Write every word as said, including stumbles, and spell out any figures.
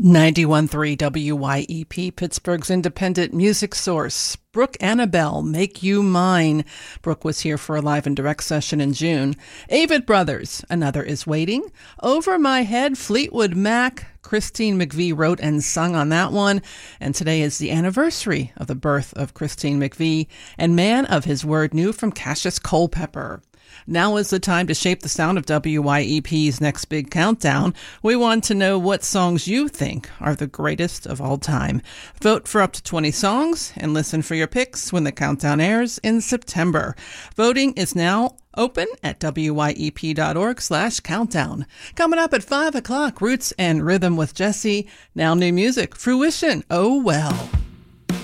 ninety-one point three W Y E P, Pittsburgh's independent music source. Brooke Annabelle, Make You Mine. Brooke was here for a live and direct session in June. Avett Brothers, Another Is Waiting. Over My Head, Fleetwood Mac. Christine McVie wrote and sung on that one. And today is the anniversary of the birth of Christine McVie. And Man of His Word New from Cassius Culpepper. Now is the time to shape the sound of W Y E P's next big countdown. We want to know what songs you think are the greatest of all time. Vote for up to twenty songs and listen for your picks when the countdown airs in September. Voting is now open at W Y E P dot org slash countdown. Coming up at five o'clock, Roots and Rhythm with Jesse. Now new music, Fruition, Oh Well.